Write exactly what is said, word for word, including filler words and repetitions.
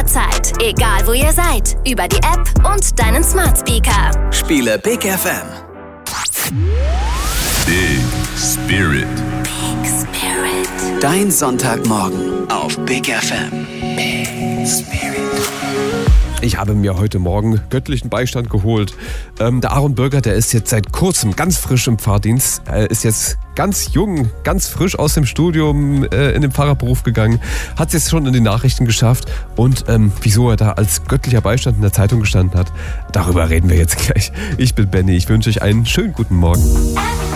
jederzeit, egal wo ihr seid, über die App und deinen Smart Speaker. Spiele Big F M. Big Spirit. Big Spirit. Dein Sonntagmorgen auf Big F M. Big Spirit. Ich habe mir heute Morgen göttlichen Beistand geholt. Ähm, der Aaron Bürger, der ist jetzt seit kurzem ganz frisch im Pfarrdienst. Er ist jetzt ganz jung, ganz frisch aus dem Studium äh, in den Pfarrerberuf gegangen. Hat es jetzt schon in die Nachrichten geschafft. Und ähm, wieso er da als göttlicher Beistand in der Zeitung gestanden hat, darüber reden wir jetzt gleich. Ich bin Benny, ich wünsche euch einen schönen guten Morgen.